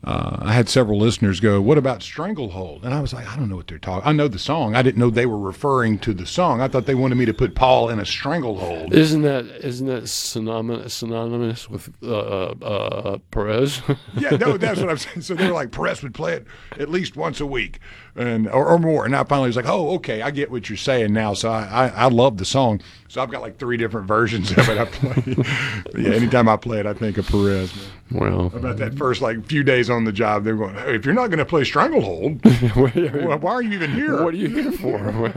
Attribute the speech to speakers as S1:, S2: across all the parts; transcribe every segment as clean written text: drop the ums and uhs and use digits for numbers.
S1: I had several listeners go, "What about Stranglehold?" And I was like, "I don't know what they're talking. I know the song. I didn't know they were referring to the song. I thought they wanted me to put Paul in a stranglehold."
S2: Isn't that synonymous with Perez?
S1: Yeah, no, that's what I'm saying. So they were like, Perez would play it at least once a week, or more. And I finally was like, "Oh, okay, I get what you're saying now." So I love the song. So I've got like 3 different versions of it I play. But yeah, anytime I play it, I think of Perez. Man.
S2: Well,
S1: About that first like few days on the job, they're going, "Hey, if you're not going to play Stranglehold, why are you even here?
S2: What are you here for?"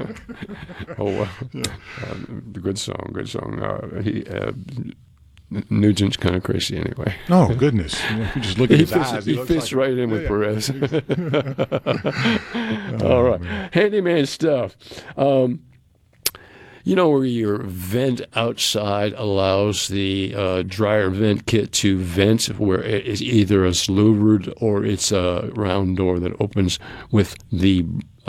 S2: The good song, good song. Nugent's kind of crazy anyway.
S1: Oh, goodness. You just look at his eyes.
S2: He fits
S1: like,
S2: right in with Perez. All right. Man. Handyman stuff. Where your vent outside allows the dryer vent kit to vent, where it's either it's louvered or it's a round door that opens with the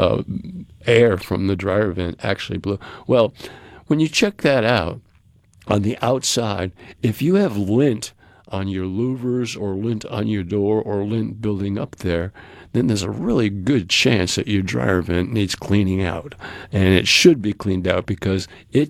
S2: air from the dryer vent actually blow. Well, when you check that out, on the outside, if you have lint on your louvers or lint on your door or lint building up there, then there's a really good chance that your dryer vent needs cleaning out. And it should be cleaned out because the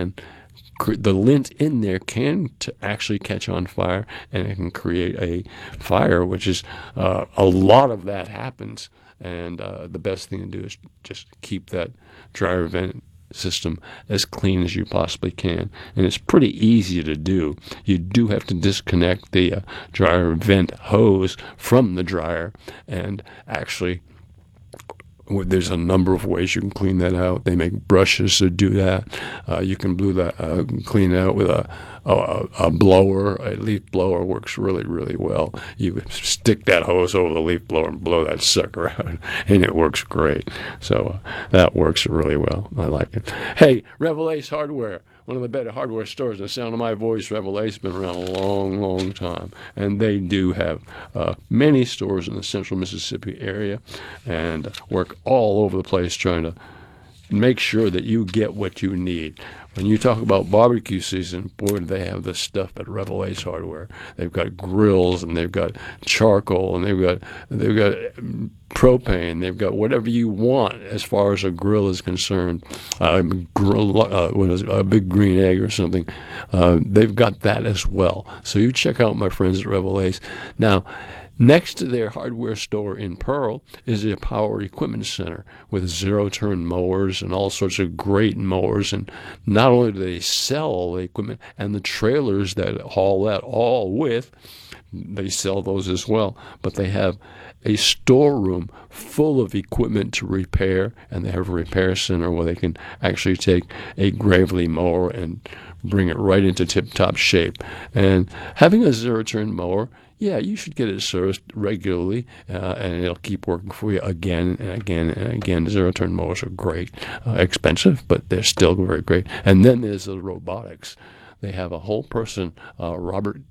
S2: lint in there can actually catch on fire, and it can create a fire, which is a lot of that happens. And the best thing to do is just keep that dryer vent system as clean as you possibly can, and it's pretty easy to do. You do have to disconnect the dryer vent hose from the dryer, and actually there's a number of ways you can clean that out. They make brushes to do that. You can clean it out with a blower. A leaf blower works really, really well. You stick that hose over the leaf blower and blow that sucker out, and it works great. So that works really well. I like it. Hey, Revel Ace Hardware, one of the better hardware stores in the sound of my voice. Revel Ace has been around a long, long time, and they do have many stores in the central Mississippi area and work all over the place trying to make sure that you get what you need. When you talk about barbecue season, boy, do they have this stuff at Revel Ace Hardware. They've got grills, and they've got charcoal, and they've got propane. They've got whatever you want as far as a grill is concerned. A big green egg or something. They've got that as well. So you check out my friends at Revel Ace. Now, next to their hardware store in Pearl is a power equipment center with zero-turn mowers and all sorts of great mowers. And not only do they sell all the equipment and the trailers that haul that all with, they sell those as well. But they have a storeroom full of equipment to repair, and they have a repair center where they can actually take a Gravely mower and bring it right into tip-top shape. And having a zero-turn mower, yeah, you should get it serviced regularly, and it'll keep working for you again and again and again. Zero-turn mowers are great, expensive, but they're still very great. And then there's the robotics. They have a whole person, Robert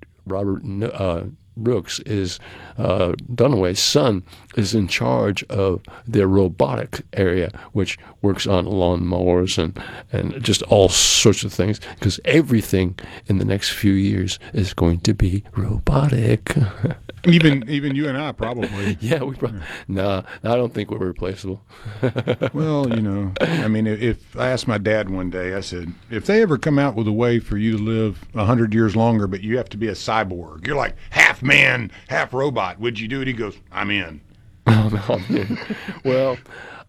S2: Brooks is Dunaway's son is in charge of their robotic area, which works on lawn mowers and just all sorts of things, because everything in the next few years is going to be robotic.
S1: Even you and I probably.
S2: Yeah, no, I don't think we're replaceable.
S1: Well, I mean, if I asked my dad one day, I said, if they ever come out with a way for you to live 100 years longer, but you have to be a cyborg, you're like half man, half robot, would you do it? He goes, I'm in.
S2: Well,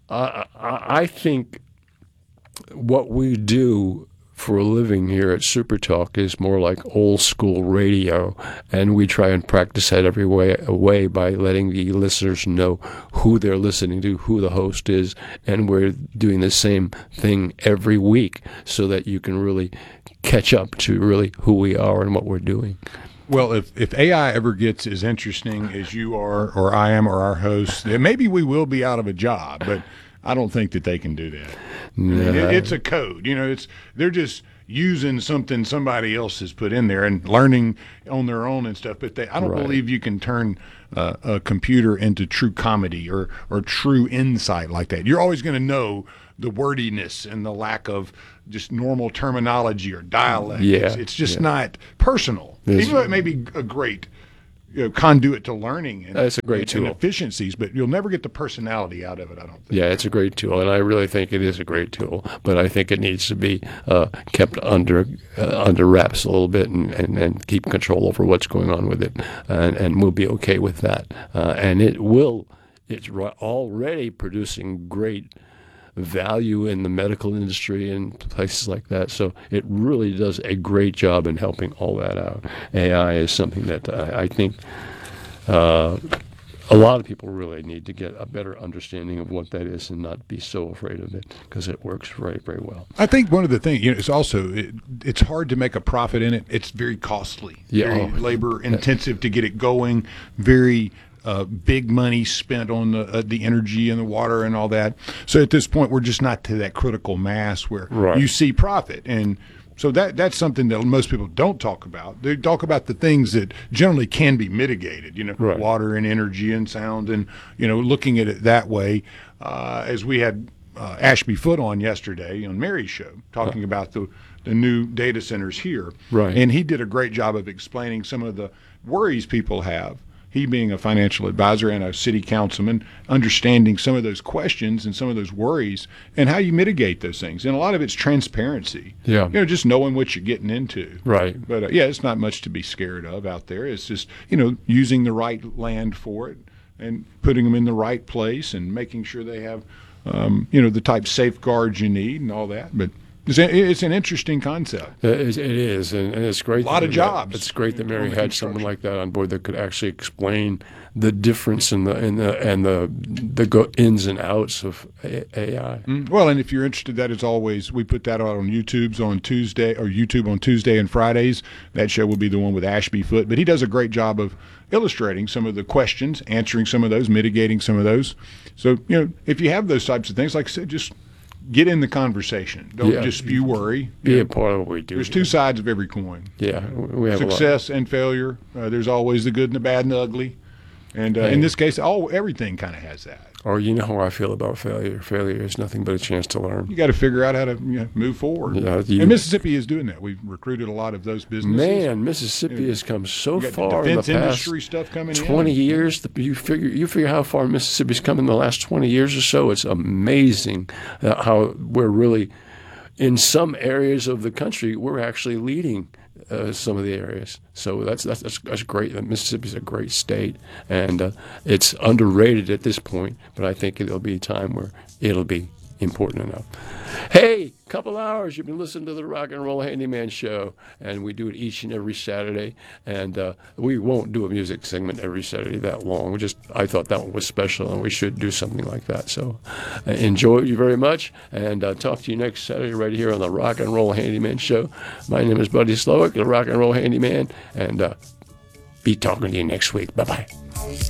S2: I think what we do for a living here at Super Talk is more like old school radio, and we try and practice that every way by letting the listeners know who they're listening to, who the host is, and we're doing the same thing every week so that you can really catch up to really who we are and what we're doing.
S1: Well, if AI ever gets as interesting as you are, or I am, or our hosts, then maybe we will be out of a job, but I don't think that they can do that.
S2: No.
S1: I mean, it's a code. They're just using something somebody else has put in there and learning on their own and stuff. But I don't believe you can turn a computer into true comedy or true insight like that. You're always going to know the wordiness and the lack of just normal terminology or dialect.
S2: Yeah,
S1: it's just not personal. Even though it may be a great conduit to learning and,
S2: That's a great
S1: and
S2: tool.
S1: efficiencies, but you'll never get the personality out of it, I don't think.
S2: Yeah, it's a great tool, and I really think it is a great tool. But I think it needs to be kept under wraps a little bit and keep control over what's going on with it, and we'll be okay with that. And it's already producing great value in the medical industry and places like that. So it really does a great job in helping all that out. AI is something that I think a lot of people really need to get a better understanding of what that is and not be so afraid of it, because it works very, very well.
S1: I think one of the things, it's also it's hard to make a profit in it. It's very costly, very labor intensive to get it going, very big money spent on the energy and the water and all that. So at this point, we're just not to that critical mass where you see profit. And so that's something that most people don't talk about. They talk about the things that generally can be mitigated, water and energy and sound, and, looking at it that way. As we had Ashby Foote on yesterday on Mary's show, talking about the new data centers here.
S2: Right.
S1: And he did a great job of explaining some of the worries people have. He being a financial advisor and a city councilman, understanding some of those questions and some of those worries and how you mitigate those things. And a lot of it's transparency.
S2: Yeah.
S1: Just knowing what you're getting into.
S2: Right.
S1: But it's not much to be scared of out there. It's just, using the right land for it and putting them in the right place and making sure they have, the type safeguards you need and all that. But it's an interesting concept.
S2: It is, and it's great.
S1: A lot of jobs.
S2: It's great that Mary had someone like that on board that could actually explain the difference in the ins and outs of AI.
S1: Well, and if you're interested, that is always, we put that out on YouTube on Tuesday and Fridays. That show will be the one with Ashby Foote, but he does a great job of illustrating some of the questions, answering some of those, mitigating some of those. So, if you have those types of things, like I said, just get in the conversation. Don't just spew worry.
S2: Be a part of what we do.
S1: There's two sides of every coin.
S2: Yeah, we have
S1: success and failure. There's always the good and the bad and the ugly. And in this case, everything kind of has that.
S2: Or how I feel about failure. Failure is nothing but a chance to learn.
S1: You got to figure out how to move forward.
S2: Yeah,
S1: and Mississippi is doing that. We've recruited a lot of those businesses.
S2: Man, Mississippi has come so far in the past
S1: industry stuff coming
S2: 20 years. You figure how far Mississippi's come in the last 20 years or so. It's amazing how we're really, in some areas of the country, we're actually leading some of the areas. So that's great. Mississippi's a great state, and it's underrated at this point, but I think there'll be a time where it'll be important enough. Hey, couple hours, you've been listening to the Rock and Roll Handyman Show, and we do it each and every Saturday, and we won't do a music segment every Saturday that long. I thought that one was special, and we should do something like that. So enjoy you very much, and talk to you next Saturday right here on the Rock and Roll Handyman Show. My name is Buddy Slowick, the Rock and Roll Handyman, and be talking to you next week. Bye-bye.